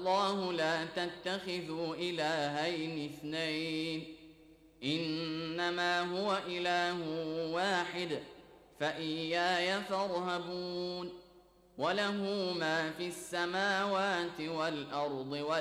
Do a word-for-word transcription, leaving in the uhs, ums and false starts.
الله لا تتخذوا إلهين اثنين إنما هو إله واحد فإياي فارهبون وله ما في السماوات والأرض